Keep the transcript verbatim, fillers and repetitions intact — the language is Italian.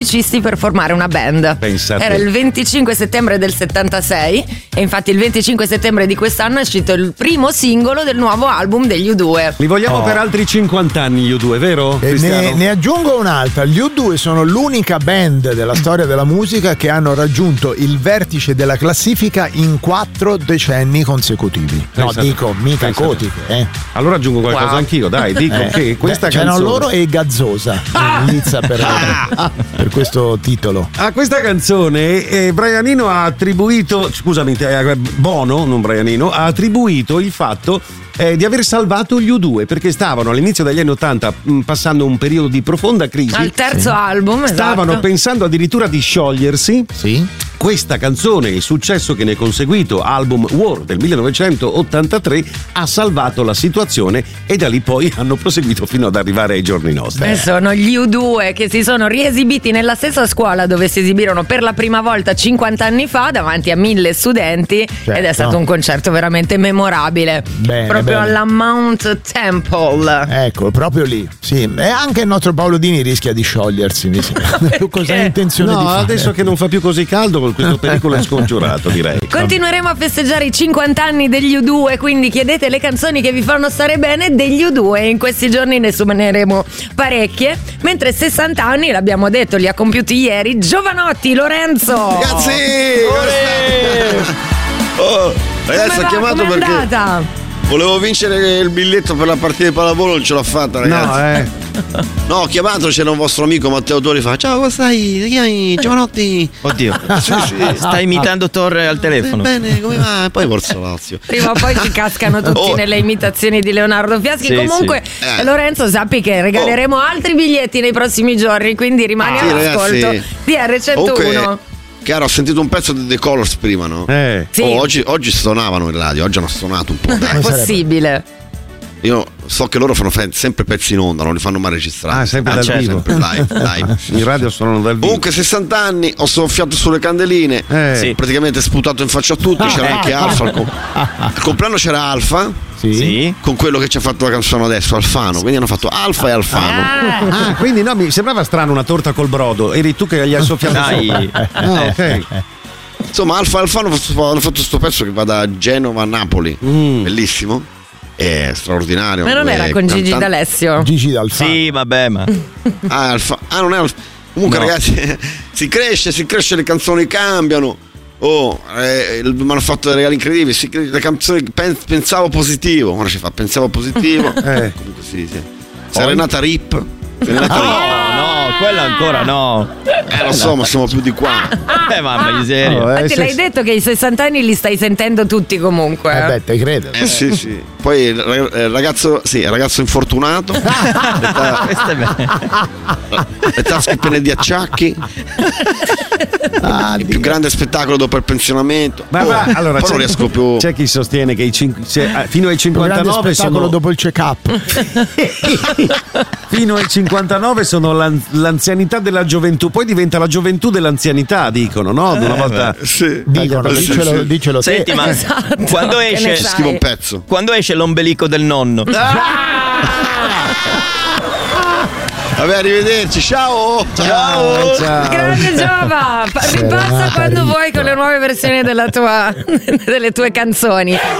musicisti per formare una band. Pensate. Era il venticinque settembre del settantasei e infatti il venticinque settembre di quest'anno è uscito il primo singolo del nuovo album degli U due. Li vogliamo oh. per altri cinquanta anni gli U due, vero? E ne, ne aggiungo un'altra. Gli U due sono l'unica band della storia della musica che hanno raggiunto il vertice della classifica in quattro decenni consecutivi. No, Pensate. dico, mica Pensate. Cotiche, eh. Allora aggiungo qualcosa wow. anch'io, dai, dico eh. che questa Beh, canzone. c'erano loro e Gazzosa in lizza per, per questo titolo. A questa canzone eh, Brian Eno ha attribuito, scusami, eh, Bono, non Brian Eno, ha attribuito il fatto Eh, di aver salvato gli U due perché stavano all'inizio degli anni ottanta mh, passando un periodo di profonda crisi. Al terzo sì. album, stavano esatto. pensando addirittura di sciogliersi. Sì. Questa canzone, il successo che ne è conseguito, album War del millenovecentottantatré, ha salvato la situazione e da lì poi hanno proseguito fino ad arrivare ai giorni nostri. Beh, sono gli U due che si sono riesibiti nella stessa scuola dove si esibirono per la prima volta cinquanta anni fa davanti a mille studenti, certo. ed è stato un concerto veramente memorabile. Bene, proprio bene. alla Mount Temple. Ecco, proprio lì. Sì, e anche il nostro Paolo Dini rischia di sciogliersi, mi sembra. Tu cosa hai intenzione no, di fare? Adesso che non fa più così caldo, questo pericolo è scongiurato, direi. Continueremo a festeggiare i cinquanta anni degli U due, quindi chiedete le canzoni che vi fanno stare bene degli U due. In questi giorni ne suoneremo parecchie, mentre sessanta anni, l'abbiamo detto, li ha compiuti ieri Giovanotti, Lorenzo. Ragazzi! Oh, ragazzi, ho chiamato com'è perché andata? volevo vincere il biglietto per la partita di pallavolo, non ce l'ho fatta, ragazzi. No, eh. No, ho chiamato, c'era un vostro amico Matteo Tori, fa: ciao, come stai? Ti chiami Giovanotti? Oddio, sì, sì. Stai imitando Torre al telefono. Bene, come va? Poi Forza Lazio. Prima o poi ci cascano tutti Oh. nelle imitazioni di Leonardo Fiaschi. Sì, Comunque, sì. Eh. Lorenzo, sappi che regaleremo Oh. altri biglietti nei prossimi giorni, quindi rimani Ah, sì, all'ascolto ragazzi. di erre centouno. Comunque, chiaro, ho sentito un pezzo di The Colors prima, no? Eh. Sì. Oh, oggi, oggi suonavano in radio, oggi hanno suonato un po'. È Dai. possibile. Io so che loro fanno fe- sempre pezzi in onda, non li fanno mai registrare. Ah, sempre Ah, dal certo. vivo. Sempre live, live. In radio suonano dal vivo. Comunque sessanta anni, ho soffiato sulle candeline, Eh. Sì. praticamente sputato in faccia a tutti, c'era anche Alfa al, com- al compleanno c'era Alfa Sì. Sì. con quello che ci ha fatto la canzone adesso, Alfano, quindi hanno fatto Alfa e Alfano. Ah, quindi no, mi sembrava strano una torta col brodo. Eri tu che gli hai soffiato Dai. sopra. Ah, ok. Insomma, Alfa e Alfano hanno fatto questo pezzo che va da Genova a Napoli, Mm. bellissimo, è straordinario. Ma non Due era con Gigi cantanti- D'Alessio? Gigi D'Alfano. Sì, vabbè, ma Ah, Alfa- ah, non è Alfa. Comunque, No. ragazzi, si cresce, si cresce, le canzoni cambiano. Oh, eh, mi hanno fatto dei regali incredibili. Si, le canzoni pen- pensavo positivo. Ora ci fa pensavo positivo. Eh. Comunque sì, sì. Serenata Rip. Serenata no, Rip. no, quella ancora no. Eh, lo so, ma siamo più di qua. Eh, mamma miseria. Oh, eh, Infatti se- l'hai detto che i sessanta anni li stai sentendo tutti comunque. Eh beh, te credo. Eh sì, sì. Poi il rag- il ragazzo, sì, il ragazzo infortunato. le, ta- Questa è bella. le tasche piene di acciacchi. Ah, Il più grande spettacolo dopo il pensionamento. Ma, Oh, ma allora poi c'è, non riesco più. c'è chi sostiene che i cin- se- ah, fino ai un grande cinquantanove spettacolo sono dopo il check-up. fino ai cinquantanove sono l'an- l'anzianità della gioventù, poi diventa la gioventù dell'anzianità, dicono, no? Una volta Sì. Dicono, Sì, dicelo, sì. dicelo te. Senti, ma Esatto, quando che ne esce sai? Scrivo un pezzo. quando esce l'ombelico del nonno? Vabbè, arrivederci, ciao! Ciao, ciao. Grande Giova, Pa- ripassa Serenata quando Rip. vuoi con le nuove versioni della tua, delle tue canzoni.